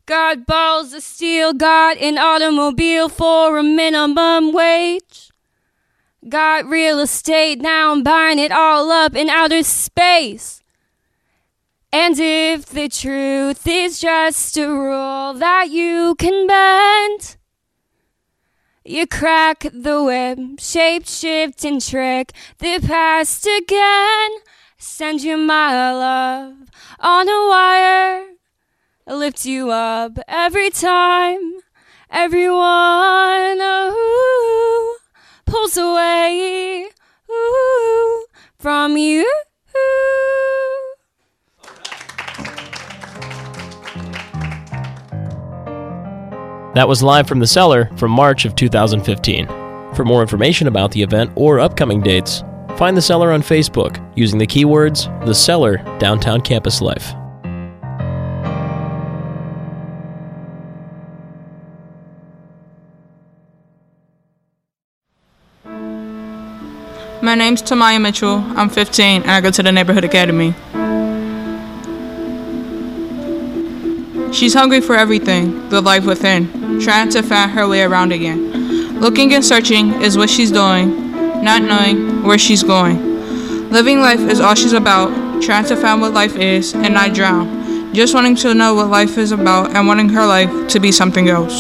Got balls of steel, got an automobile for a minimum wage. Got real estate, now I'm buying it all up in outer space. And if the truth is just a rule that you can bend, you crack the whip, shape, shift, and trick the past again. Send you my love on a wire, lift you up every time. Everyone pulls away from you. That was live from the Cellar from March of 2015. For more information about the event or upcoming dates, find the Cellar on Facebook using the keywords The Cellar Downtown Campus Life. My name's Tamaya Mitchell. I'm 15 and I go to the Neighborhood Academy. She's hungry for everything, the life within, trying to find her way around again. Looking and searching is what she's doing, not knowing where she's going. Living life is all she's about, trying to find what life is and not drown. Just wanting to know what life is about and wanting her life to be something else.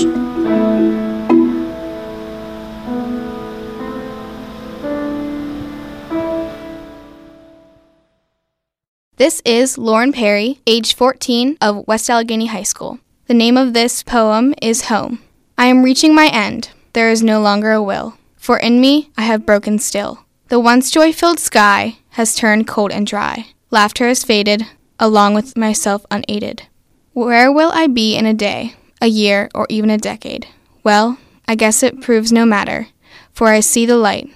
This is Lauren Perry, age 14, of West Allegheny High School. The name of this poem is Home. I am reaching my end. There is no longer a will. For in me I have broken still. The once joy-filled sky has turned cold and dry. Laughter has faded, along with myself unaided. Where will I be in a day, a year, or even a decade? Well, I guess it proves no matter, for I see the light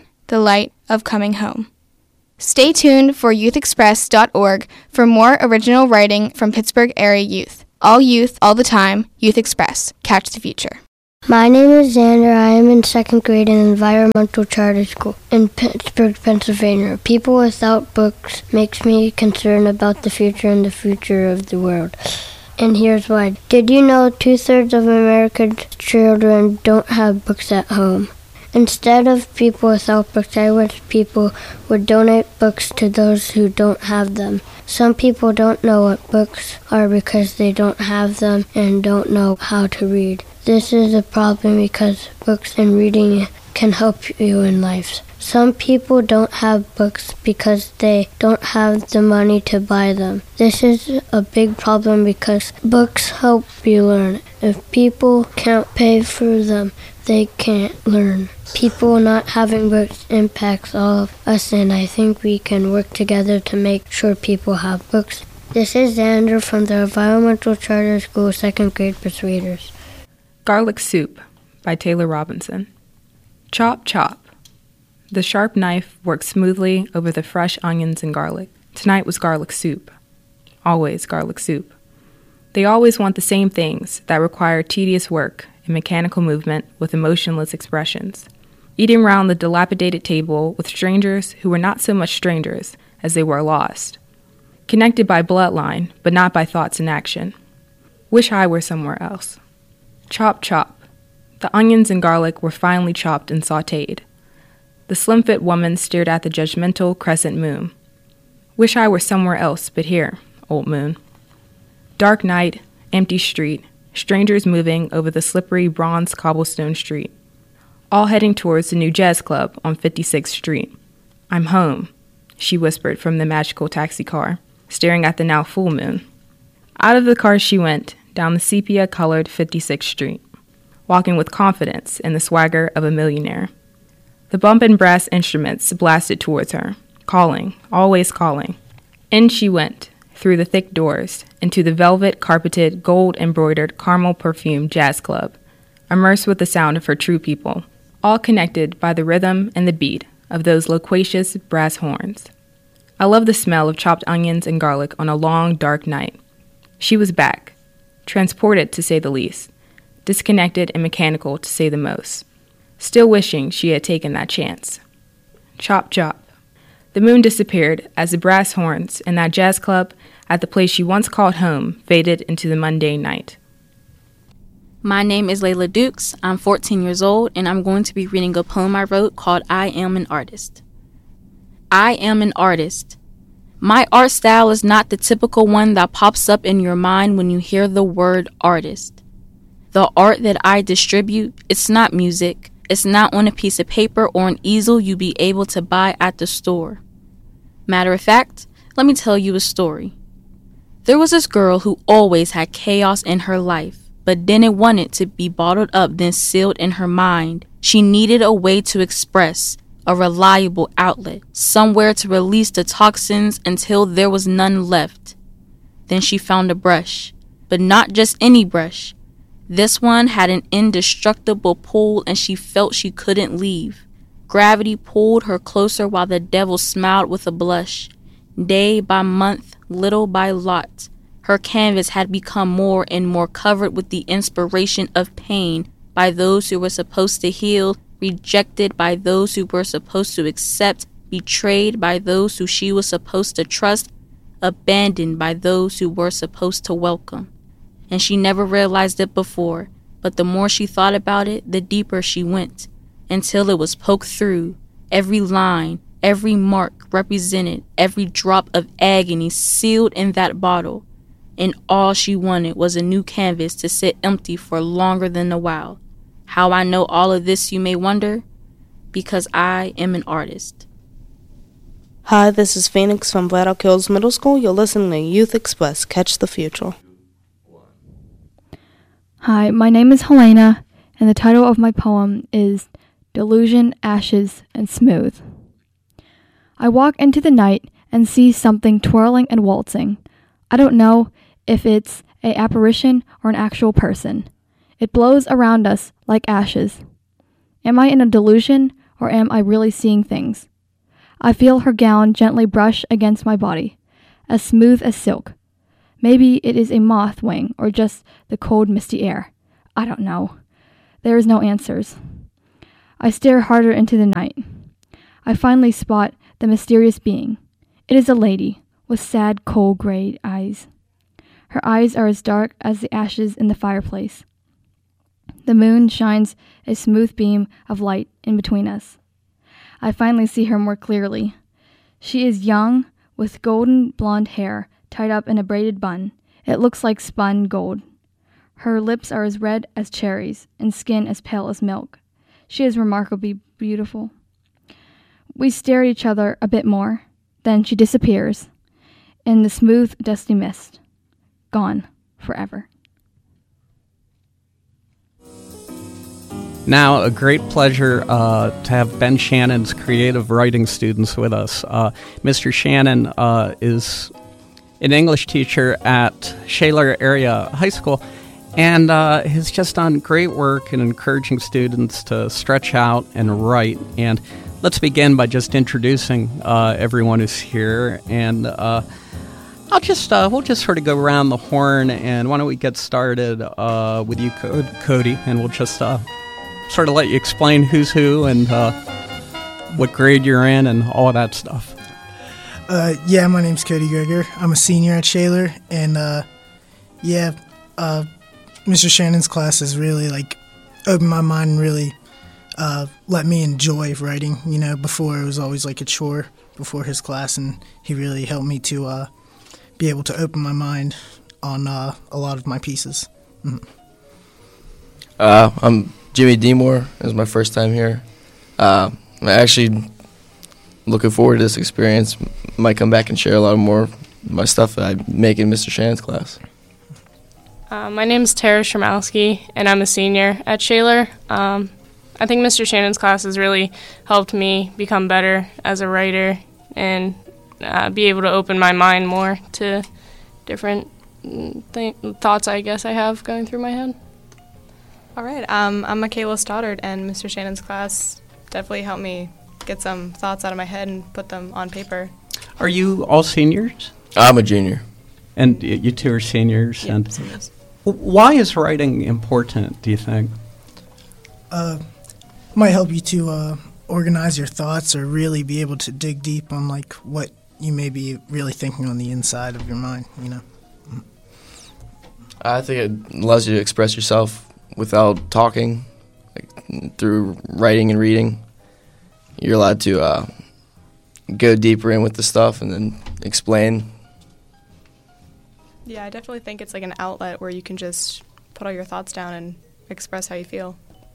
of coming home. Stay tuned for youthexpress.org for more original writing from Pittsburgh area youth. All youth, all the time, Youth Express. Catch the future. My name is Xander. I am in second grade in Environmental Charter School in Pittsburgh, Pennsylvania. People without books makes me concerned about the future and the future of the world. And here's why. Did you know 2/3 of America's children don't have books at home? Instead of people without books, I wish people would donate books to those who don't have them. Some people don't know what books are because they don't have them and don't know how to read. This is a problem because books and reading can help you in life. Some people don't have books because they don't have the money to buy them. This is a big problem because books help you learn. If people can't pay for them, they can't learn. People not having books impacts all of us, and I think we can work together to make sure people have books. This is Xander from the Environmental Charter School, 2nd grade Persuaders. Garlic Soup by Taylor Robinson. Chop, chop. The sharp knife works smoothly over the fresh onions and garlic. Tonight was garlic soup. Always garlic soup. They always want the same things that require tedious work and mechanical movement with emotionless expressions. Eating round the dilapidated table with strangers who were not so much strangers as they were lost. Connected by bloodline, but not by thoughts and action. Wish I were somewhere else. Chop, chop. The onions and garlic were finely chopped and sautéed. The slim-fit woman stared at the judgmental crescent moon. Wish I were somewhere else but here, old moon. Dark night, empty street, strangers moving over the slippery bronze cobblestone street. All heading towards the new jazz club on 56th Street. I'm home, she whispered from the magical taxi car, staring at the now full moon. Out of the car she went, down the sepia-colored 56th Street, walking with confidence and the swagger of a millionaire. The bumping brass instruments blasted towards her, calling, always calling. In she went, through the thick doors, into the velvet-carpeted, gold-embroidered, caramel-perfumed jazz club, immersed with the sound of her true people, all connected by the rhythm and the beat of those loquacious brass horns. I love the smell of chopped onions and garlic on a long, dark night. She was back, transported to say the least, disconnected and mechanical to say the most, still wishing she had taken that chance. Chop, chop. The moon disappeared as the brass horns in that jazz club at the place she once called home faded into the mundane night. My name is Layla Dukes. I'm 14 years old, and I'm going to be reading a poem I wrote called I Am an Artist. I am an artist. My art style is not the typical one that pops up in your mind when you hear the word artist. The art that I distribute, it's not music. It's not on a piece of paper or an easel you'd be able to buy at the store. Matter of fact, let me tell you a story. There was this girl who always had chaos in her life, but didn't want it to be bottled up then sealed in her mind. She needed a way to express, a reliable outlet, somewhere to release the toxins until there was none left. Then she found a brush, but not just any brush. This one had an indestructible pull and she felt she couldn't leave. Gravity pulled her closer while the devil smiled with a blush. Day by month, little by lot, her canvas had become more and more covered with the inspiration of pain by those who were supposed to heal, rejected by those who were supposed to accept, betrayed by those who she was supposed to trust, abandoned by those who were supposed to welcome. And she never realized it before, but the more she thought about it, the deeper she went, until it was poked through, every line, every mark represented every drop of agony sealed in that bottle, and all she wanted was a new canvas to sit empty for longer than a while. How I know all of this, you may wonder? Because I am an artist. Hi, this is Phoenix from Vlad O'Kills Middle School. You're listening to Youth Express. Catch the future. Hi, my name is Helena, and the title of my poem is Delusion, Ashes, and Smooth. I walk into the night and see something twirling and waltzing. I don't know if it's an apparition or an actual person. It blows around us like ashes. Am I in a delusion, or am I really seeing things? I feel her gown gently brush against my body, as smooth as silk. Maybe it is a moth wing or just the cold, misty air. I don't know. There is no answers. I stare harder into the night. I finally spot the mysterious being. It is a lady with sad, cold gray eyes. Her eyes are as dark as the ashes in the fireplace. The moon shines a smooth beam of light in between us. I finally see her more clearly. She is young, with golden blonde hair tied up in a braided bun. It looks like spun gold. Her lips are as red as cherries, and skin as pale as milk. She is remarkably beautiful. We stare at each other a bit more. Then she disappears in the smooth, dusty mist. Gone forever. Now, a great pleasure to have Ben Shannon's creative writing students with us. Mr. Shannon is an English teacher at Shaler Area High School, and has just done great work in encouraging students to stretch out and write. And let's begin by just introducing everyone who's here. And we'll just sort of go around the horn. And why don't we get started with you, Cody, and we'll just sort of let you explain who's who and what grade you're in and all of that stuff. Yeah, my name's Cody Greger. I'm a senior at Shaler, and Mr. Shannon's class has really opened my mind and really let me enjoy writing. You know, before it was always like a chore before his class, and he really helped me to be able to open my mind on a lot of my pieces. Mm-hmm. I'm Jimmy Demore. It was my first time here. I'm actually looking forward to this experience. Might come back and share a lot more of my stuff that I make in Mr. Shannon's class. My name's Tara Shermalski, and I'm a senior at Shaler. I think Mr. Shannon's class has really helped me become better as a writer and be able to open my mind more to different thoughts I guess I have going through my head. All right, I'm Michaela Stoddard, and Mr. Shannon's class definitely helped me get some thoughts out of my head and put them on paper. Are you all seniors? I'm a junior. And you two are seniors? Yeah, and seniors. Why is writing important, do you think? Might help you to organize your thoughts or really be able to dig deep on what you may be really thinking on the inside of your mind, you know. I think it allows you to express yourself without talking, like, through writing and reading. You're allowed to go deeper in with the stuff and then explain. Yeah, I definitely think it's like an outlet where you can just put all your thoughts down and express how you feel.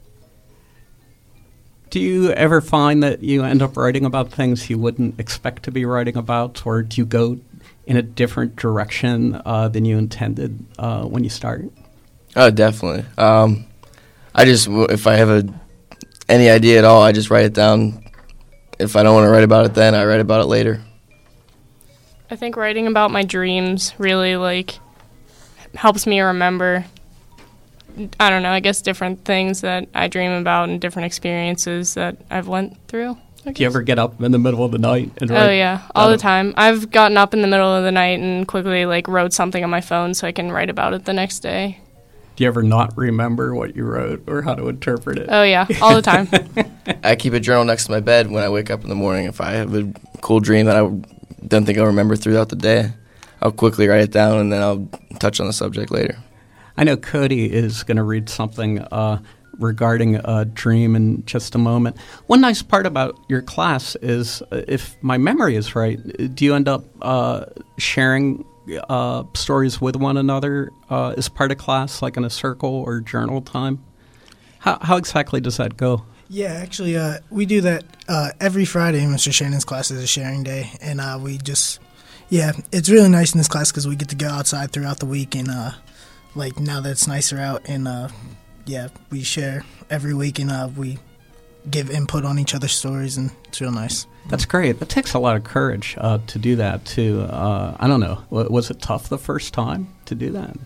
Do you ever find that you end up writing about things you wouldn't expect to be writing about, or do you go in a different direction than you intended when you started? Oh, definitely. If I have any idea at all, I just write it down. If I don't want to write about it then, I write about it later. I think writing about my dreams really, like, helps me remember, I don't know, I guess different things that I dream about and different experiences that I've went through. Do you ever get up in the middle of the night and write? Oh, yeah, all the time. I've gotten up in the middle of the night and quickly, like, wrote something on my phone so I can write about it the next day. Do you ever not remember what you wrote or how to interpret it? Oh, yeah, all the time. I keep a journal next to my bed when I wake up in the morning. If I have a cool dream that I don't think I'll remember throughout the day, I'll quickly write it down and then I'll touch on the subject later. I know Cody is going to read something regarding a dream in just a moment. One nice part about your class is, if my memory is right, do you end up sharing stories with one another as part of class, like in a circle or journal time? How exactly does that go? Yeah, actually, we do that every Friday. Mr. Shannon's class is a sharing day, and it's really nice in this class because we get to go outside throughout the week, and like now that it's nicer out, and we share every week, and we give input on each other's stories, and it's real nice. That's great. That takes a lot of courage to do that, too. I don't know. Was it tough the first time to do that?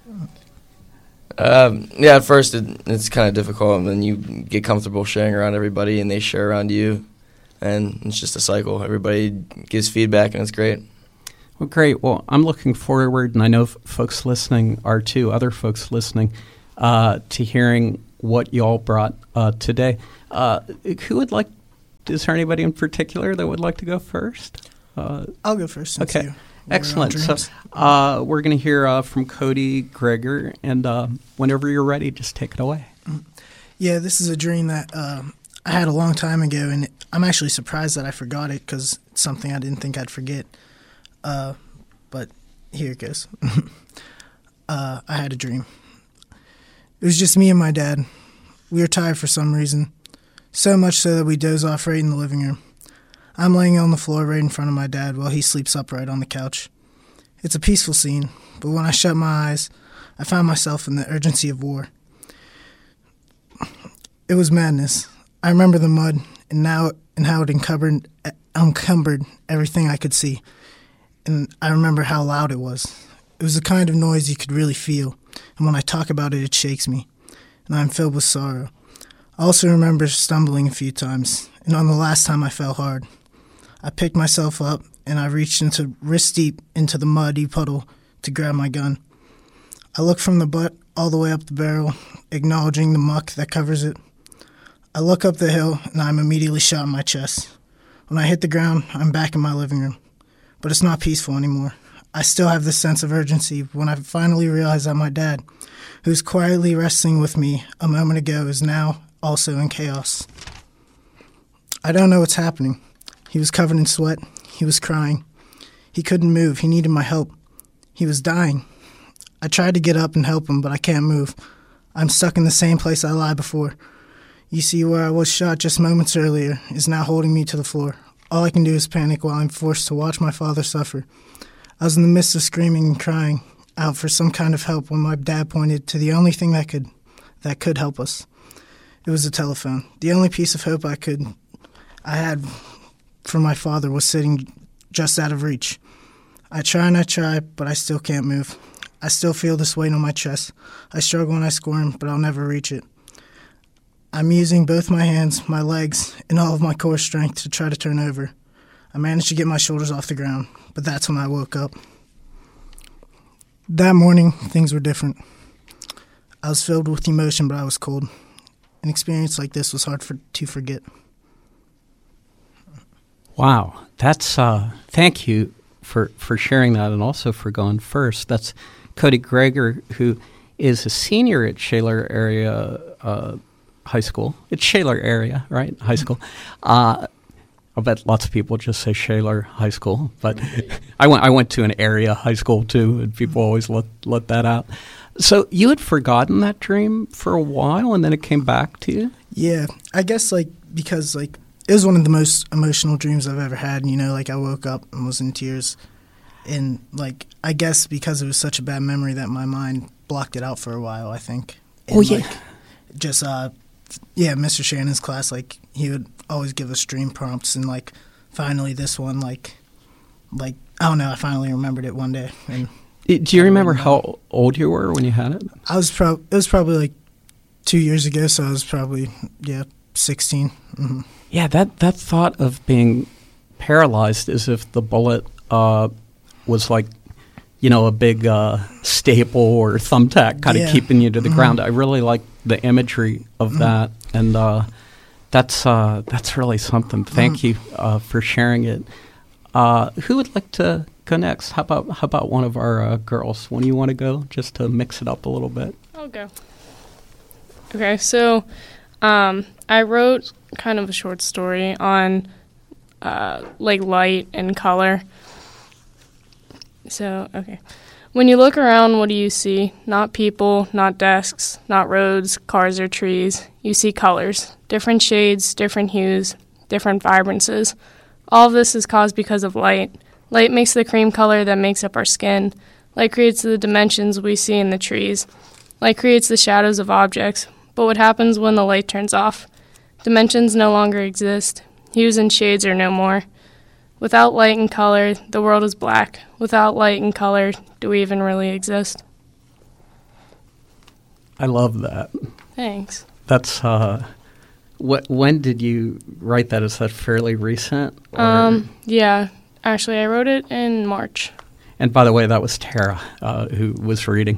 Yeah, at first it's kind of difficult, and then you get comfortable sharing around everybody, and they share around you, and it's just a cycle. Everybody gives feedback, and it's great. Well, great. Well, I'm looking forward, and I know folks listening are too, other folks listening, to hearing what you all brought today. Who would like? Is there anybody in particular that would like to go first? I'll go first. Okay, excellent. So we're going to hear from Cody Gregor, and whenever you're ready, just take it away. Yeah, this is a dream that I had a long time ago, and I'm actually surprised that I forgot it because it's something I didn't think I'd forget. But here it goes. I had a dream. It was just me and my dad. We were tired for some reason. So much so that we doze off right in the living room. I'm laying on the floor right in front of my dad while he sleeps upright on the couch. It's a peaceful scene, but when I shut my eyes, I found myself in the urgency of war. It was madness. I remember the mud and how it encumbered everything I could see. And I remember how loud it was. It was the kind of noise you could really feel, and when I talk about it, it shakes me, and I'm filled with sorrow. I also remember stumbling a few times, and on the last time I fell hard. I picked myself up, and I reached into wrist deep into the muddy puddle to grab my gun. I look from the butt all the way up the barrel, acknowledging the muck that covers it. I look up the hill, and I'm immediately shot in my chest. When I hit the ground, I'm back in my living room. But it's not peaceful anymore. I still have this sense of urgency when I finally realize that my dad, who's quietly wrestling with me a moment ago, is now also in chaos. I don't know what's happening. He was covered in sweat. He was crying. He couldn't move. He needed my help. He was dying. I tried to get up and help him, but I can't move. I'm stuck in the same place I lied before. You see, where I was shot just moments earlier is now holding me to the floor. All I can do is panic while I'm forced to watch my father suffer. I was in the midst of screaming and crying out for some kind of help when my dad pointed to the only thing that could help us. It was a telephone. The only piece of hope I had for my father was sitting just out of reach. I try and I try, but I still can't move. I still feel this weight on my chest. I struggle and I squirm, but I'll never reach it. I'm using both my hands, my legs, and all of my core strength to try to turn over. I managed to get my shoulders off the ground, but that's when I woke up. That morning, things were different. I was filled with emotion, but I was cold. An experience like this was hard to forget. Wow, that's thank you for sharing that, and also for going first. That's Cody Gregor, who is a senior at Shaler Area High School. It's Shaler Area, right? High school. I bet lots of people just say Shaler High School, but I went to an area high school too, and people always let that out. So you had forgotten that dream for a while, and then it came back to you? Yeah, I guess because it was one of the most emotional dreams I've ever had. I woke up and was in tears, and I guess because it was such a bad memory that my mind blocked it out for a while, I think. And, Mr. Shannon's class, he would always give us dream prompts, and finally this one, I don't know, I finally remembered it one day. And do you remember how old you were when you had it? It was probably 2 years ago, so I was probably 16. Mm-hmm. Yeah, that thought of being paralyzed as if the bullet was a big staple or thumbtack kind of keeping you to the ground. I really like the imagery of that, and that's really something. Thank you for sharing it. Who would like to go next? How about one of our girls? When do you want to go, just to mix it up a little bit? I'll go. Okay, so I wrote kind of a short story on light and color. So, okay. When you look around, what do you see? Not people, not desks, not roads, cars, or trees. You see colors, different shades, different hues, different vibrances. All of this is caused because of light. Light makes the cream color that makes up our skin. Light creates the dimensions we see in the trees. Light creates the shadows of objects. But what happens when the light turns off? Dimensions no longer exist. Hues and shades are no more. Without light and color, the world is black. Without light and color, do we even really exist? I love that. Thanks. That's when did you write that? Is that fairly recent? Yeah. Actually, I wrote it in March. And by the way, that was Tara who was reading.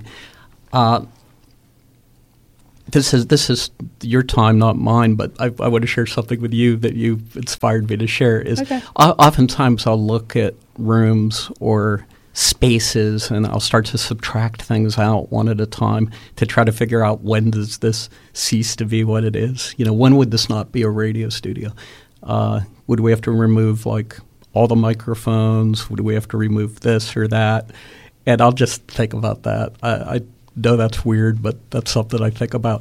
This is your time, not mine, but I want to share something with you that you inspired me to share. Oftentimes I'll look at rooms or spaces and I'll start to subtract things out one at a time to try to figure out, when does this cease to be what it is? When would this not be a radio studio? Would we have to remove all the microphones? Would we have to remove this or that? And I'll just think about that. I know that's weird, but that's something I think about.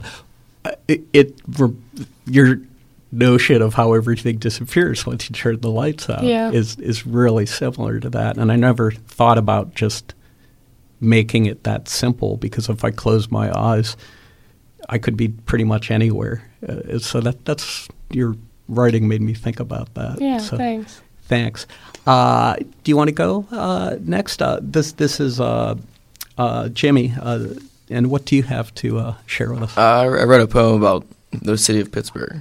Your notion of how everything disappears once you turn the lights out is really similar to that. And I never thought about just making it that simple, because if I close my eyes, I could be pretty much anywhere. So that's your writing made me think about that. Yeah, so, thanks. Thanks. Do you want to go next? This is Jimmy, and what do you have to share with us? I read a poem about the city of Pittsburgh.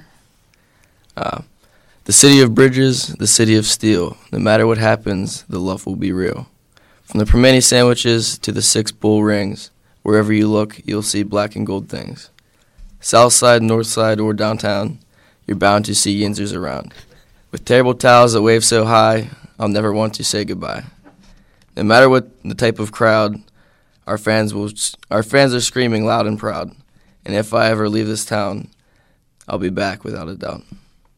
The city of bridges, the city of steel. No matter what happens, the love will be real. From the Primanti sandwiches to the 6 bull rings, wherever you look, you'll see black and gold things. South side, north side, or downtown, you're bound to see Yinzers around. With terrible towels that wave so high, I'll never want to say goodbye. No matter what the type of crowd, our fans are screaming loud and proud. And if I ever leave this town, I'll be back without a doubt.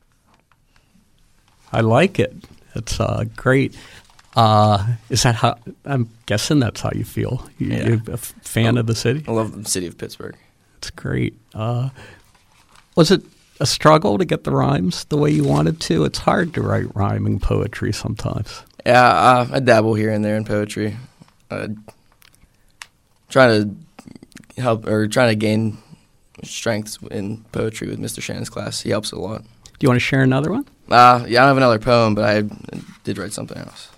I like it. It's great. Is that how? I'm guessing that's how you feel. You're a fan of the city? I love the city of Pittsburgh. It's great. Was it a struggle to get the rhymes the way you wanted to? It's hard to write rhyming poetry sometimes. Yeah, I dabble here and there in poetry. Trying to gain strength in poetry with Mr. Shannon's class. He helps a lot. Do you want to share another one? Yeah, I don't have another poem, but I did write something else.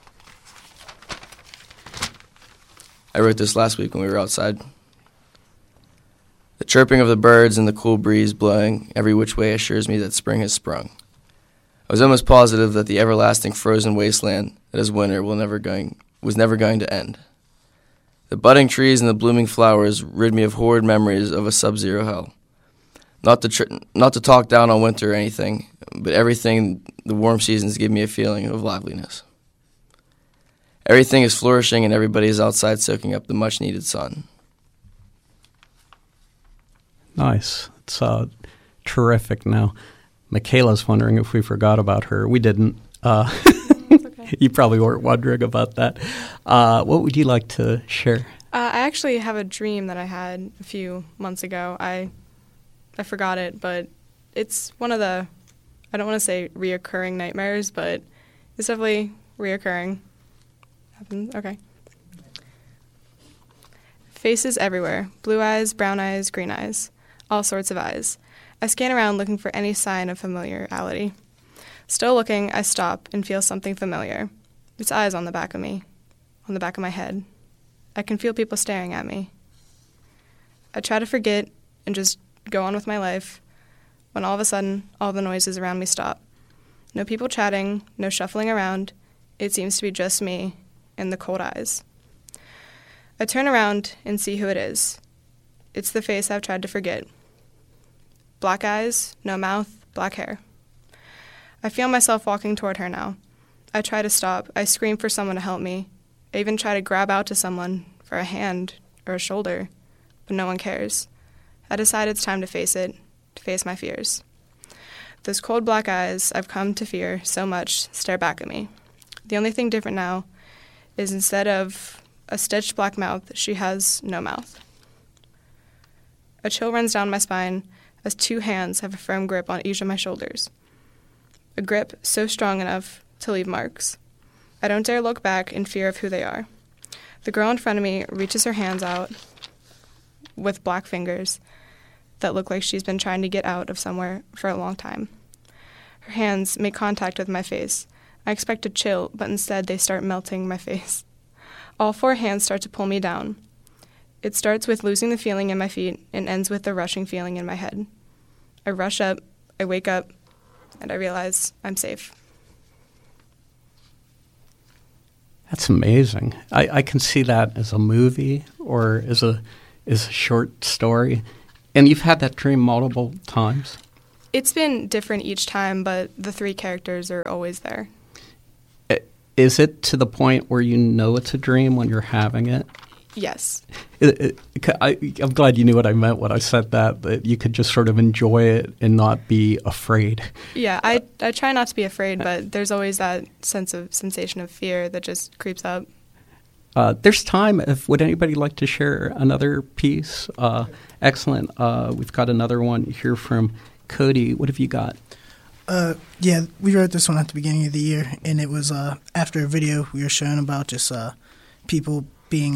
I wrote this last week when we were outside. The chirping of the birds and the cool breeze blowing every which way assures me that spring has sprung. I was almost positive that the everlasting frozen wasteland that is winter was never going to end. The budding trees and the blooming flowers rid me of horrid memories of a sub-zero hell. Not to talk down on winter or anything, but everything the warm seasons give me a feeling of liveliness. Everything is flourishing and everybody is outside soaking up the much-needed sun. Nice. It's terrific. Now, Michaela's wondering if we forgot about her. We didn't. Okay. You probably weren't wondering about that. What would you like to share? I actually have a dream that I had a few months ago. I forgot it, but it's one of the, I don't want to say reoccurring nightmares, but it's definitely reoccurring. Okay. Faces everywhere. Blue eyes, brown eyes, green eyes. All sorts of eyes. I scan around looking for any sign of familiarity. Still looking, I stop and feel something familiar. It's eyes on the back of me, on the back of my head. I can feel people staring at me. I try to forget and just go on with my life when all of a sudden, all the noises around me stop. No people chatting, no shuffling around. It seems to be just me and the cold eyes. I turn around and see who it is. It's the face I've tried to forget. Black eyes, no mouth, black hair. I feel myself walking toward her now. I try to stop. I scream for someone to help me. I even try to grab out to someone for a hand or a shoulder, but no one cares. I decide it's time to face it, to face my fears. Those cold black eyes I've come to fear so much stare back at me. The only thing different now is instead of a stitched black mouth, she has no mouth. A chill runs down my spine as two hands have a firm grip on each of my shoulders. A grip so strong enough to leave marks. I don't dare look back in fear of who they are. The girl in front of me reaches her hands out with black fingers that look like she's been trying to get out of somewhere for a long time. Her hands make contact with my face. I expect to chill, but instead they start melting my face. All four hands start to pull me down. It starts with losing the feeling in my feet and ends with the rushing feeling in my head. I rush up, I wake up, and I realize I'm safe. That's amazing. I can see that as a movie or as a short story. And you've had that dream multiple times? It's been different each time, but the three characters are always there. Is it to the point where you know it's a dream when you're having it? Yes. I'm glad you knew what I meant when I said that you could just sort of enjoy it and not be afraid. Yeah, I try not to be afraid, but there's always that sensation of fear that just creeps up. There's time. Would anybody like to share another piece? Excellent. We've got another one here from Cody. What have you got? Yeah, we wrote this one at the beginning of the year, and it was after a video we were showing about just people being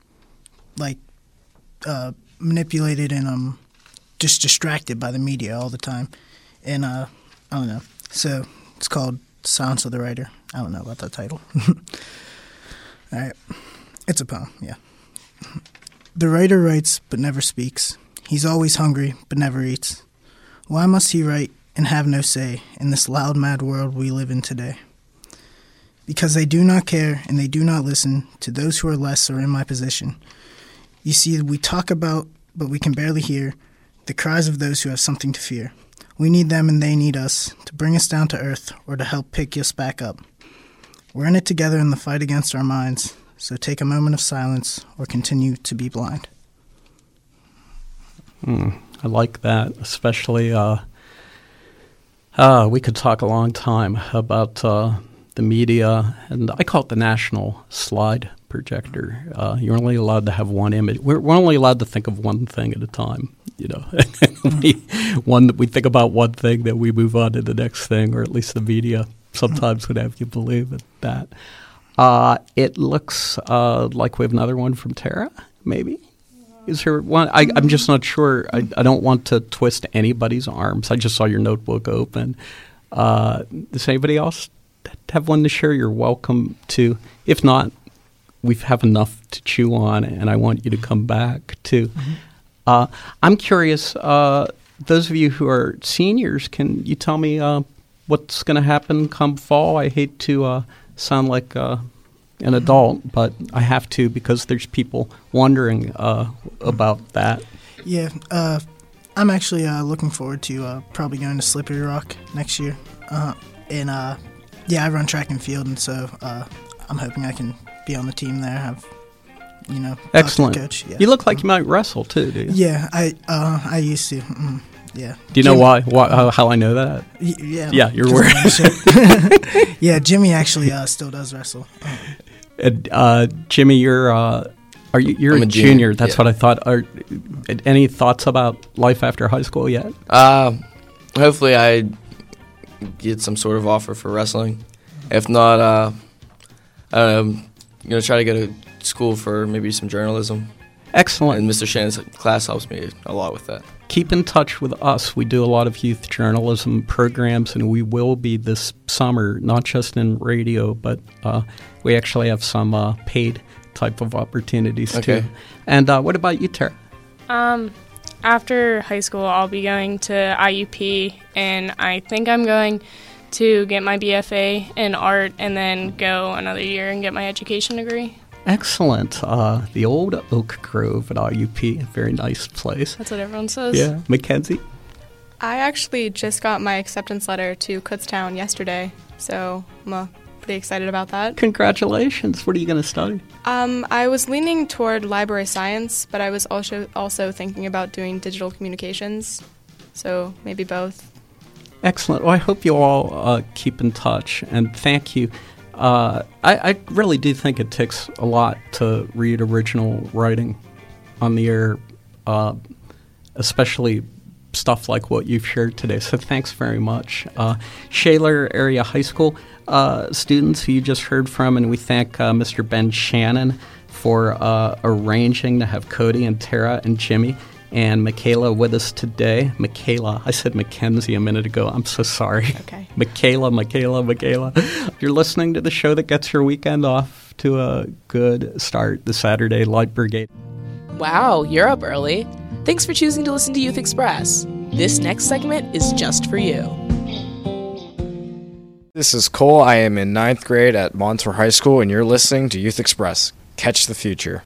manipulated and just distracted by the media all the time. And I don't know. So it's called Silence of the Writer. I don't know about that title. All right. It's a poem, yeah. The writer writes but never speaks. He's always hungry but never eats. Why must he write and have no say in this loud, mad world we live in today? Because they do not care and they do not listen to those who are less or in my position. You see, we talk about, but we can barely hear, the cries of those who have something to fear. We need them and they need us to bring us down to earth or to help pick us back up. We're in it together in the fight against our minds, so take a moment of silence or continue to be blind. I like that, especially we could talk a long time about the media, and I call it the national slide projector. You're only allowed to have one image. We're only allowed to think of one thing at a time, you know. we think about one thing, then we move on to the next thing, or at least the media sometimes would have you believe that. It looks like we have another one from Tara, maybe? Is there one? I'm just not sure. I don't want to twist anybody's arms. I just saw your notebook open. Does anybody else have one to share? You're welcome to. If not, we have enough to chew on, and I want you to come back to. I'm curious, those of you who are seniors, can you tell me what's going to happen come fall? I hate to sound like an adult, but I have to because there's people wondering about that. Yeah, I'm actually looking forward to probably going to Slippery Rock next year. And I run track and field, and so I'm hoping I can be on the team there, have you know. Excellent. Coach. Yeah. You look like you might wrestle too, do you? Yeah, I used to. Yeah. Do you know why? How I know that? Yeah. Yeah, you're wearing. Yeah, Jimmy actually still does wrestle. Jimmy, you're a junior. That's what I thought. Any thoughts about life after high school yet? Hopefully, I get some sort of offer for wrestling. If not, I don't know. I'm gonna try to go to school for maybe some journalism. Excellent. And Mr. Shannon's class helps me a lot with that. Keep in touch with us. We do a lot of youth journalism programs, and we will be this summer, not just in radio, but we actually have some paid type of opportunities too. And what about you, Tara? After high school, I'll be going to IUP, and I think I'm going to get my BFA in art and then go another year and get my education degree. Excellent. The old Oak Grove at IUP, a very nice place. That's what everyone says. Yeah. Mackenzie? I actually just got my acceptance letter to Kutztown yesterday, so I'm pretty excited about that. Congratulations. What are you going to study? I was leaning toward library science, but I was also thinking about doing digital communications, so maybe both. Excellent. Well, I hope you all keep in touch, and thank you. I really do think it takes a lot to read original writing on the air, especially stuff like what you've shared today. So thanks very much. Shaler Area High School students who you just heard from, and we thank Mr. Ben Shannon for arranging to have Cody and Tara and Jimmy and Michaela with us today. Michaela, I said Mackenzie a minute ago. I'm so sorry. Okay. Michaela. You're listening to the show that gets your weekend off to a good start, the Saturday Light Brigade. Wow, you're up early. Thanks for choosing to listen to Youth Express. This next segment is just for you. This is Cole. I am in 9th grade at Montour High School, and you're listening to Youth Express. Catch the future.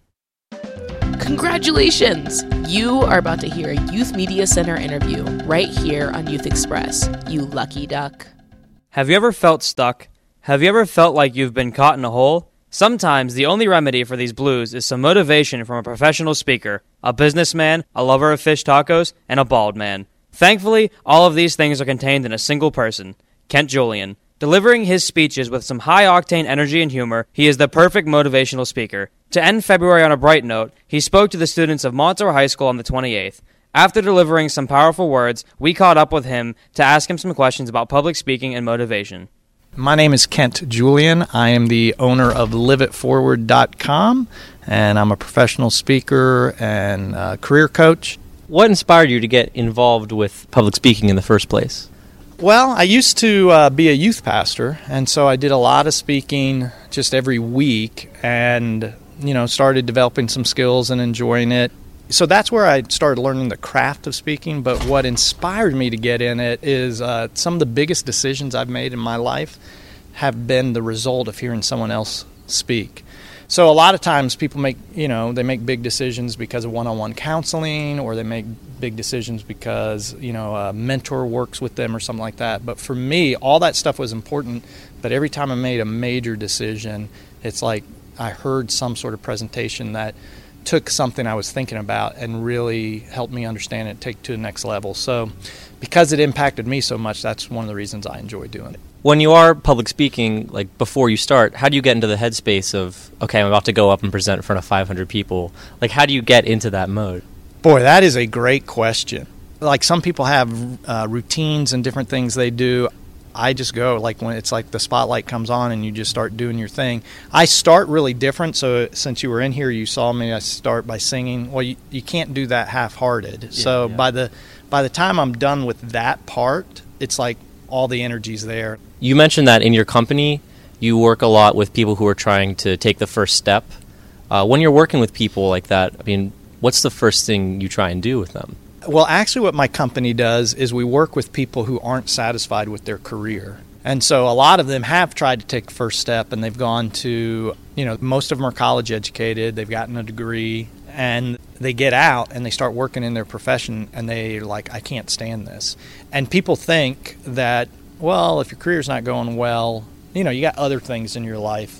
Congratulations! You are about to hear a Youth Media Center interview right here on Youth Express, you lucky duck. Have you ever felt stuck? Have you ever felt like you've been caught in a hole? Sometimes the only remedy for these blues is some motivation from a professional speaker, a businessman, a lover of fish tacos, and a bald man. Thankfully, all of these things are contained in a single person, Kent Julian. Delivering his speeches with some high-octane energy and humor, he is the perfect motivational speaker. To end February on a bright note, he spoke to the students of Montour High School on the 28th. After delivering some powerful words, we caught up with him to ask him some questions about public speaking and motivation. My name is Kent Julian. I am the owner of LiveItForward.com, and I'm a professional speaker and career coach. What inspired you to get involved with public speaking in the first place? Well, I used to be a youth pastor, and so I did a lot of speaking just every week and, started developing some skills and enjoying it. So that's where I started learning the craft of speaking, but what inspired me to get in it is some of the biggest decisions I've made in my life have been the result of hearing someone else speak. So a lot of times people make big decisions because of one-on-one counseling, or they make big decisions because, a mentor works with them or something like that. But for me, all that stuff was important, but every time I made a major decision, it's like I heard some sort of presentation that took something I was thinking about and really helped me understand it, take it to the next level. So because it impacted me so much, that's one of the reasons I enjoy doing it. When you are public speaking, like before you start, how do you get into the headspace of, okay, I'm about to go up and present in front of 500 people? Like, how do you get into that mode? Boy, that is a great question. Like, some people have routines and different things they do. I just go, like, when it's like the spotlight comes on and you just start doing your thing. I start really different, so since you were in here, you saw me, I start by singing. Well, you can't do that half-hearted. Yeah. By the time I'm done with that part, it's like all the energy's there. You mentioned that in your company, you work a lot with people who are trying to take the first step. When you're working with people like that, I mean, what's the first thing you try and do with them? Well, actually what my company does is we work with people who aren't satisfied with their career. And so a lot of them have tried to take the first step, and they've gone to, most of them are college educated, they've gotten a degree, and they get out and they start working in their profession, and they're like, I can't stand this. And people think that, well, if your career's not going well, you got other things in your life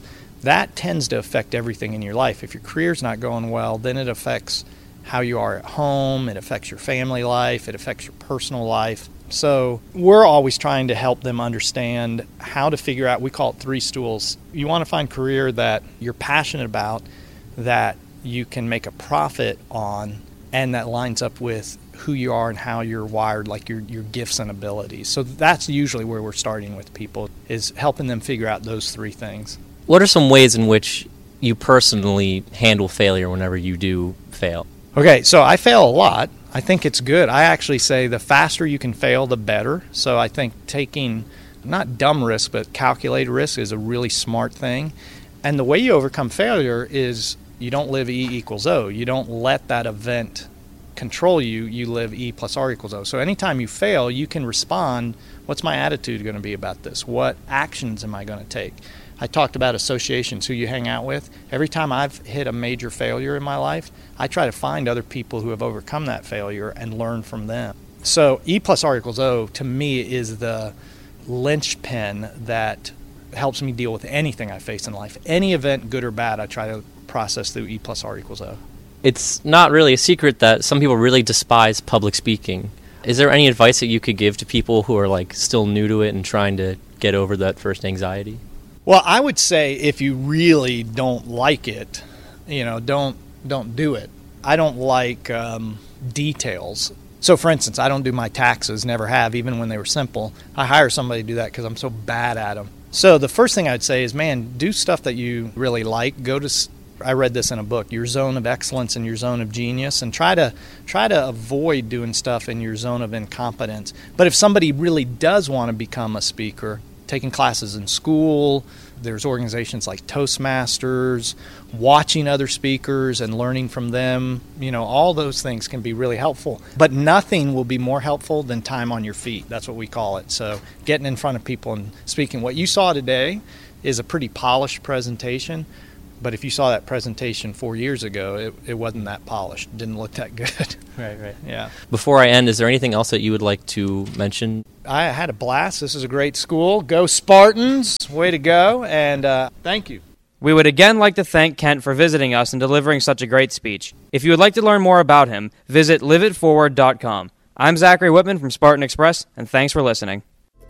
that tends to affect everything in your life. If your career's not going well, then it affects how you are at home, it affects your family life, it affects your personal life. So we're always trying to help them understand how to figure out, we call it 3 stools. You want to find a career that you're passionate about, that you can make a profit on, and that lines up with who you are and how you're wired, like your gifts and abilities. So that's usually where we're starting with people, is helping them figure out those 3 things. What are some ways in which you personally handle failure whenever you do fail? Okay, so I fail a lot. I think it's good. I actually say the faster you can fail, the better. So I think taking not dumb risk, but calculated risk is a really smart thing. And the way you overcome failure is you don't live E equals O. You don't let that event control you. You live E plus R equals O. So anytime you fail, you can respond, what's my attitude going to be about this? What actions am I going to take? I talked about associations, who you hang out with. Every time I've hit a major failure in my life, I try to find other people who have overcome that failure and learn from them. So E plus R equals O, to me, is the linchpin that helps me deal with anything I face in life. Any event, good or bad, I try to process through E plus R equals O. It's not really a secret that some people really despise public speaking. Is there any advice that you could give to people who are like still new to it and trying to get over that first anxiety? Well, I would say if you really don't like it, don't do it. I don't like details. So, for instance, I don't do my taxes, never have, even when they were simple. I hire somebody to do that because I'm so bad at them. So the first thing I'd say is, man, do stuff that you really like. I read this in a book, your zone of excellence and your zone of genius, and try to avoid doing stuff in your zone of incompetence. But if somebody really does want to become a speaker, taking classes in school, there's organizations like Toastmasters, watching other speakers and learning from them, all those things can be really helpful. But nothing will be more helpful than time on your feet. That's what we call it. So getting in front of people and speaking. What you saw today is a pretty polished presentation. But if you saw that presentation 4 years ago, it wasn't that polished. It didn't look that good. Right. Yeah. Before I end, is there anything else that you would like to mention? I had a blast. This is a great school. Go Spartans. Way to go. And thank you. We would again like to thank Kent for visiting us and delivering such a great speech. If you would like to learn more about him, visit liveitforward.com. I'm Zachary Whitman from Spartan Express, and thanks for listening.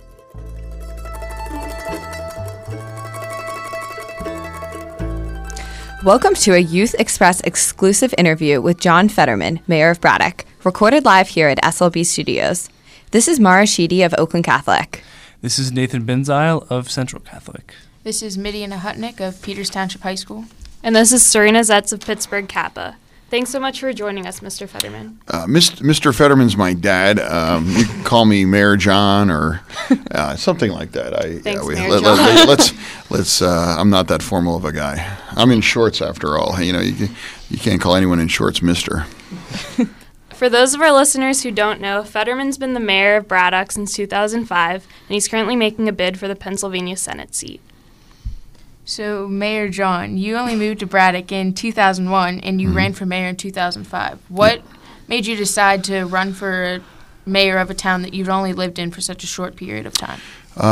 Welcome to a Youth Express exclusive interview with John Fetterman, Mayor of Braddock, recorded live here at SLB Studios. This is Mara Sheedy of Oakland Catholic. This is Nathan Benzile of Central Catholic. This is Midian Hutnick of Peters Township High School. And this is Serena Zetz of Pittsburgh Kappa. Thanks so much for joining us, Mr. Fetterman. Mr. Fetterman's my dad. You can call me Mayor John or something like that. Thanks, Mayor John. Let's. I'm not that formal of a guy. I'm in shorts after all. You can't call anyone in shorts Mister. For those of our listeners who don't know, Fetterman's been the mayor of Braddock since 2005, and he's currently making a bid for the Pennsylvania Senate seat. So, Mayor John, you only moved to Braddock in 2001, and you ran for mayor in 2005. What made you decide to run for mayor of a town that you've only lived in for such a short period of time?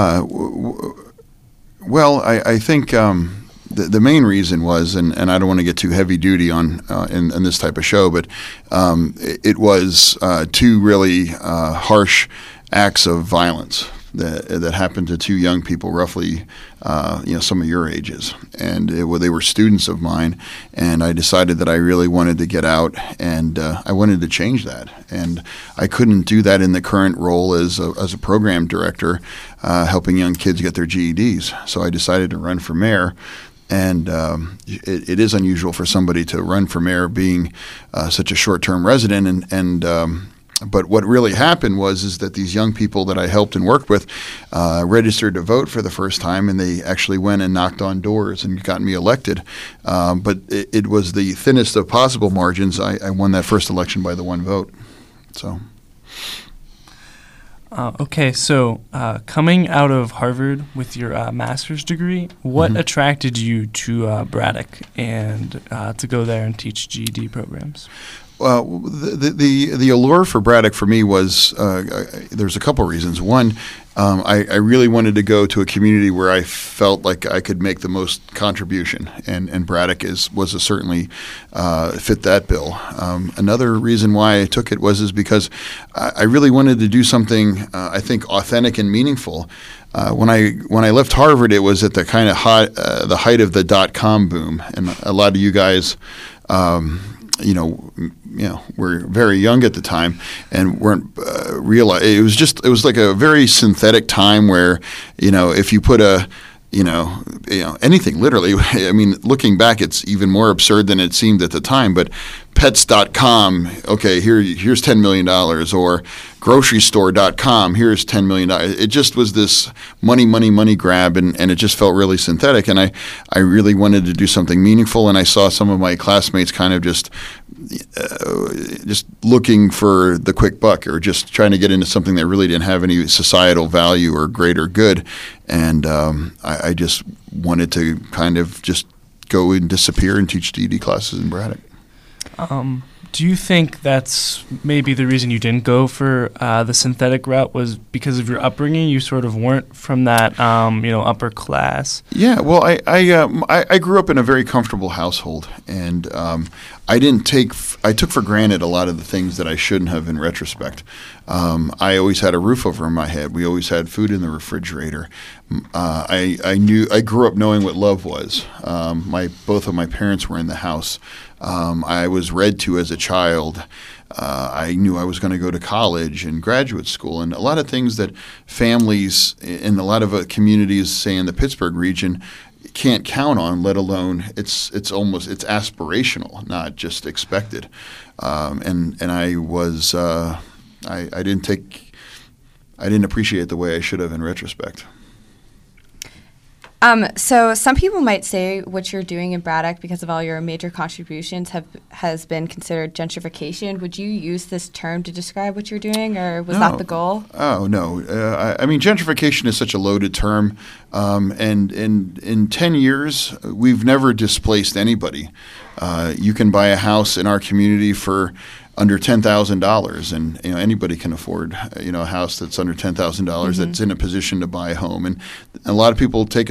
Well, I think the main reason was, and I don't want to get too heavy duty on in this type of show, but it was 2 really harsh acts of violence that happened to 2 young people, roughly, some of your ages, and they were students of mine. And I decided that I really wanted to get out, and I wanted to change that. And I couldn't do that in the current role as a program director, helping young kids get their GEDs. So I decided to run for mayor. And it is unusual for somebody to run for mayor being such a short-term resident, but what really happened is that these young people that I helped and worked with registered to vote for the first time, and they actually went and knocked on doors and got me elected. But it was the thinnest of possible margins. I won that first election by the 1 vote. So. Okay, so coming out of Harvard with your master's degree, what attracted you to Braddock and to go there and teach GED programs? The allure for Braddock for me was there's a couple reasons. One, I really wanted to go to a community where I felt like I could make the most contribution, and Braddock was certainly fit that bill. Another reason why I took it was because I really wanted to do something I think authentic and meaningful. When I left Harvard, it was at the kind of the height of the .com boom, and a lot of you guys. Were very young at the time and weren't realize it was like a very synthetic time where, if you put anything literally, I mean, looking back, it's even more absurd than it seemed at the time, but pets.com, okay, here's $10 million, or grocerystore.com, here's $10 million. It just was this money grab, and it just felt really synthetic, and I really wanted to do something meaningful, and I saw some of my classmates kind of just looking for the quick buck, or just trying to get into something that really didn't have any societal value or greater good, and I just wanted to kind of just go and disappear and teach GED classes in Braddock. Do you think that's maybe the reason you didn't go for the synthetic route was because of your upbringing? You sort of weren't from that, upper class. Yeah, well, I grew up in a very comfortable household, and I took for granted a lot of the things that I shouldn't have in retrospect. I always had a roof over my head. We always had food in the refrigerator. I grew up knowing what love was. Both of my parents were in the house. I was read to as a child. I knew I was going to go to college and graduate school, and a lot of things that families in a lot of communities, say in the Pittsburgh region, can't count on, let alone it's aspirational, not just expected. And I was I didn't appreciate the way I should have in retrospect. So some people might say what you're doing in Braddock, because of all your major contributions, has been considered gentrification. Would you use this term to describe what you're doing, or was that the goal? Oh, no. I mean, gentrification is such a loaded term, and in 10 years, we've never displaced anybody. You can buy a house in our community for under $10,000, and anybody can afford a house that's under $10,000 that's in a position to buy a home, and a lot of people take